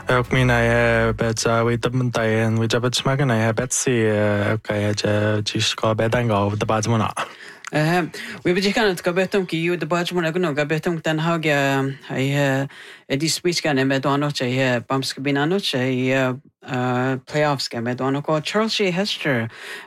ook mina bet we dabn daen we jabet smagan Betsy okay just go bedanga the badmona. We be kan het gabetum ki you the badmona gno gabetum tan haga di speech kan me dono che bumps binano che playoffs game dono ko Charles J. Hester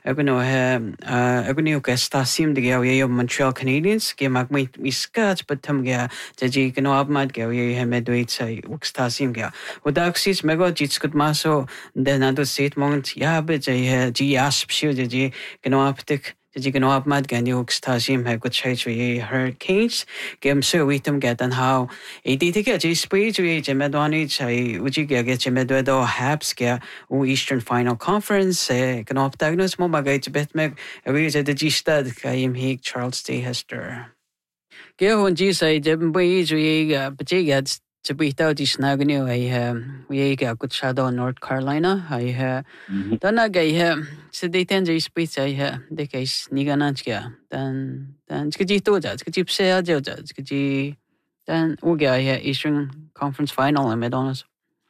agno ke stasim de ge Montreal Canadiens ge mag mi skat but tum ge ji gno abmad ge ye me do it say stasim ge odaxis mego jitskut maso de nado set moment ja be ji asp shiu ji gno aptik Did you know mad gan you stasim have good church we Hurricanes game so we them get and how a did get a speech we medoni chai would you get medo haps get Eastern Final Conference can op diagnose mo magay bit meg we the G-stud kayim hig Charles J. Hester ge hon ji say dem we but to be out is nagnu we got good shadow North Carolina then I get so they tend to speak the case nigananska then skiji to skiji pse ajo skiji then we get Eastern Conference Final and Madonna's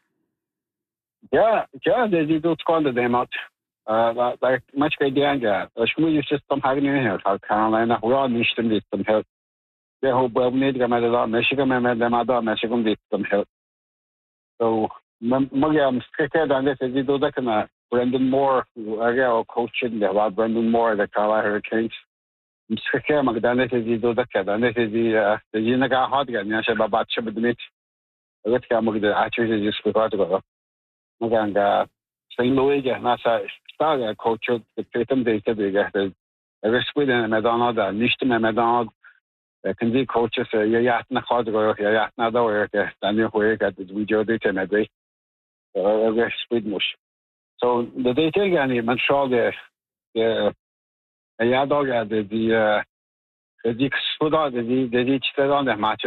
they do score them out like much idea shmu just some having in here South Carolina we're all Eastern with some help they hope well need to make Michigan them other Michigan with some help so magam scared and this is do that kana Brendan Moore aga coaching the Brendan Moore the Carolina Hurricanes scared magdane is do that kana this is the yinaga hot gan ya shaba batcha bidmit agat ka magda actually just forgot to go maganga St. Louis ga nasa star coach the Tatum they said they got the respect in Madonna da nicht mehr Madonna can be coaches ya na hard go ya na da we ga dan you we got the video data na day respect mush so the data again in Montreal the ya dog the spuda the cheated on the match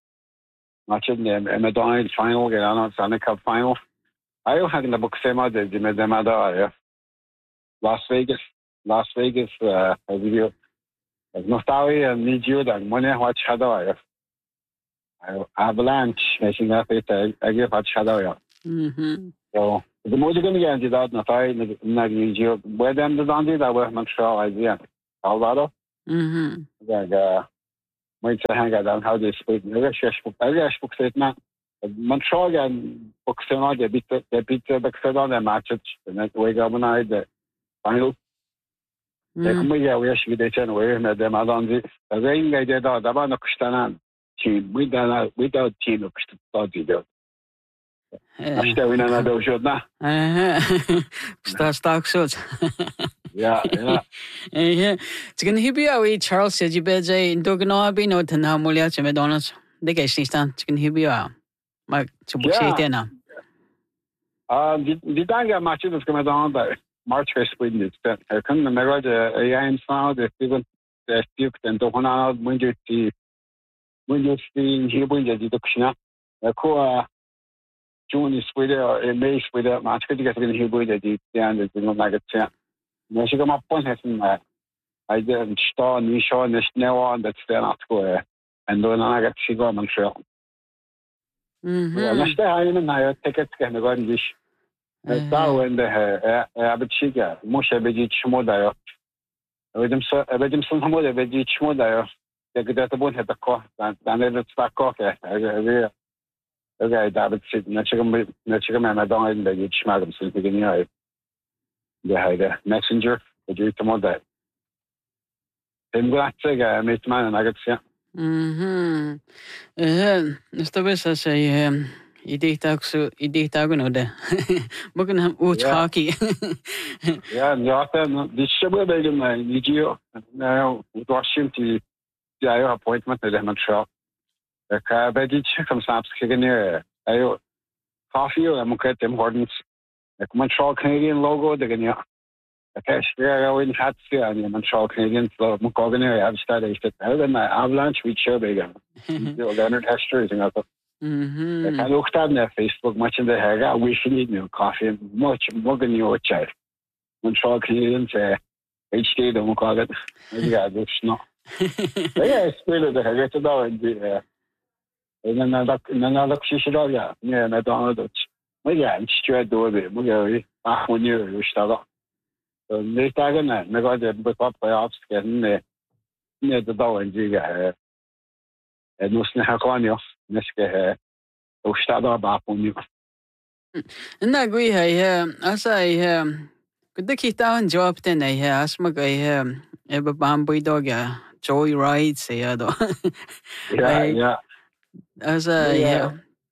in Madonna final get on Stanley Cup final I had in the book sema the Medemada Las Vegas video Nostalgia need you that money watch shadow avalanche making up it I give watch shadow so the more you're gonna get out Nostalgia not need you where them the Dundee that were Montreal idea Colorado might hang out on how they speak I book statement Montreal and book sema they beat the match and that way governor the final come we actually they turn away met them on the rain guy did da ba no kustana team without team no kustana video after we na do shot na stock shots yeah Chicken hibia we Charles said you better indogno be no tana mulia che Madonna's the guy stand chicken hibia my to book say na the danga matches come down there March Sweden is that I can remember the AM sound the even the speak and the one out when you see here when you deduction ko June Sweden or May Sweden match could get in here with the and the no like it Michigan up point has I didn't start new show and there's no one that's there not square and then I got Chicago Montreal let's say I even I tickets can go in this da when the abichiga musha beji chmoda yo edim sun homoda beji chmoda yo the gata bon heta ko dan le sta ko ke okay da bitchig nachigam ma don in the chmagam sun beginning the hide messenger the do tomoda dem glatga mitman nagatsia Esta vez say idea no de bukan ham hockey yeah the show begin my video now Washington the appointment at Montreal the car beji from Saps Kiganir ayo coffee and muket Tim Hortons the Montreal Canadian logo the ganya the cash there in hats and Montreal Canadians mukoganir have started then avalanche we show begin Leonard Hester is another I looked at their Facebook much in the hair. We need new coffee, much more than your child. Montreal Canadians, HD, don't call it. Yeah, it's not. Yeah, it's really the hair to know. And then another Shishidoga, yeah, Madonna. Mega straight door the Mugari, when you start. So they started that, Mega the playoffs getting near the door and Giga, and Muslim Hakonio, Neska, who started about when you. And I agree, as I could the key down job then I asked my guy, ever bamboo dog, joy rides, Yeah. As I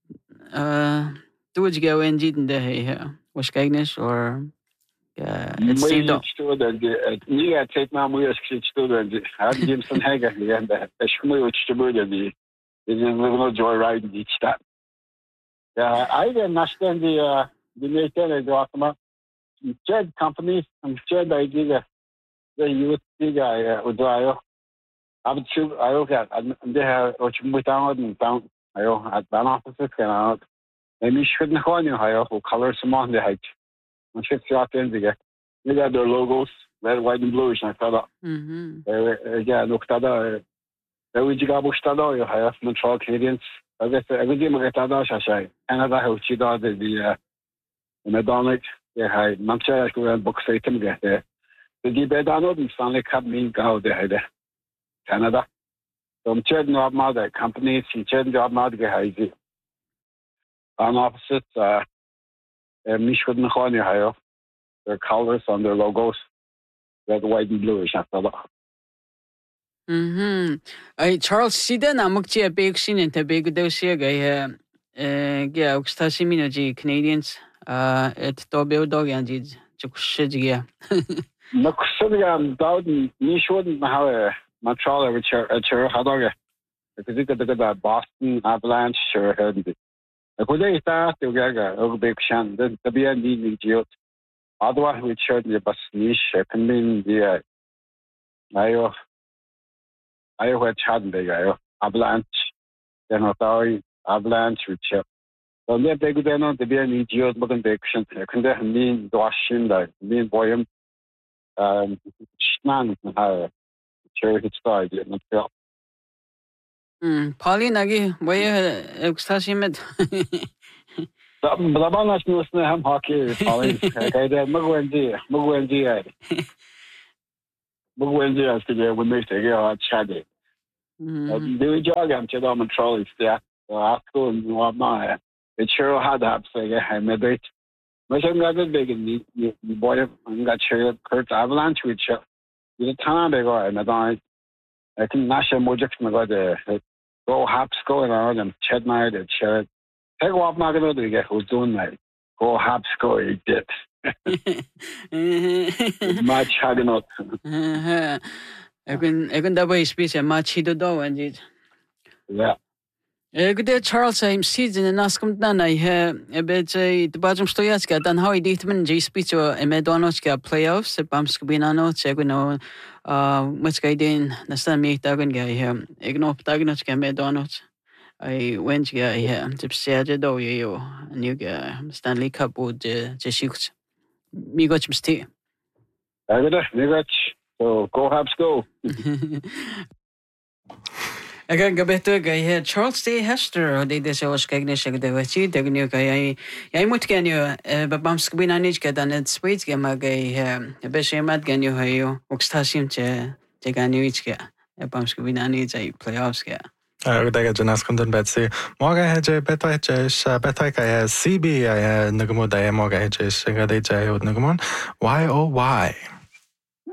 do you go and did in the was Agnes or it's Student, you take my music student, I give some Hager and the Schmooch to Buddha, is a little joyride each time. Yeah, I didn't understand the military document. Shared companies and shared idea the youth guy would drive. I would choose, I look at, they have what you put down and down, at ban offices and out. And you shouldn't call you higher who colors them on the height. And shit shot in the get. You got their logos, red, white, and bluish, and I thought, yeah, looked at the Wijigabu Stado, you have Montreal Canadiens. I guess I would give a Tadasha, Canada, who she does the Madonic, yeah, Manchester and book Satan get there. The Dibedano and Stanley Cup mean go there, Canada. So I'm trading up mother companies, and trading job mother Hazy. On opposite, Mishwood and Honey higher, their colors on their logos, red, white, and bluish after that. Charles Siden, I'm actually a big scene in the big dossier guy. Yeah, Oxtasiminogy Canadians, at Dobio Dog and did Chukshigia. Nakusuga, Dowden, Mishwood and how Montreal, which are at your Hadoga. Because you got the Boston Avalanche, sure, heard it. I could say that you get a big shan, the BND idiot. Otherwise, we showed the bus niche, can mean the I had chatting the Avalanche, then authority, Avalanche, which so let they go down to be an idiot, but they can mean washing the mean boyum, Schnan, charity story, not felt. Pauline, where Oxtasimet. Blabanas knows Ham hockey, Pauline. Okay, then Mugwendi, as today we make the girl chatty. Do jog and Chedom and trolleys there. So I school and my it sure had to have say I made it. But I'm got a big and you boy and got sure Kurt Avalanche with you. The time they go and I think National Mojix got the go hops going on and Ched night at Ched. Take off my little to get who's doing that. Go hops go he did. Much hugging up. I can double speech and much he do and it. Yeah. Good Charles, I'm season and ask him then I have a bit the bottom stoyaska, then how he did him J speech or a Medonoska playoffs, a Bamskabinano, Seguino, what's guy din, the Stan me Dagan guy here, ignore Daganoska Medonos. I went guy here, Tipsia do you, and you get Stanley Cup would just shoot. Me got some tea. I got so go Habs go. Again, Gabeto guy Charles D. Hester, they say was cognition the Vachi, the new guy. I would get you, but Bamskabinanich get an ed sweet game a guy, a beshamat gan you, Oxtasim, Teganuichka, a Bamskabinanich, a playoffs. Udega Janaskundan Betsy. Moga Hedge, Betaka CB, Nagamuda, Moga Hedges, Singade Jay, Nagamon. Why, oh, why?